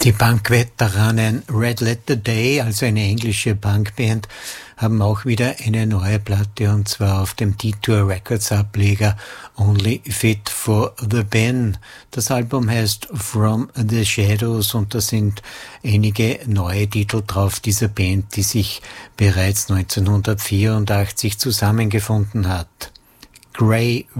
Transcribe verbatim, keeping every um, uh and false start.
Die Punk-Veteranen Red Letter Day, also eine englische Punkband, haben auch wieder eine neue Platte, und zwar auf dem Detour Records Ableger Only Fit for the Ben. Das Album heißt From the Shadows und da sind einige neue Titel drauf dieser Band, die sich bereits neunzehnhundertvierundachtzig zusammengefunden hat. Grey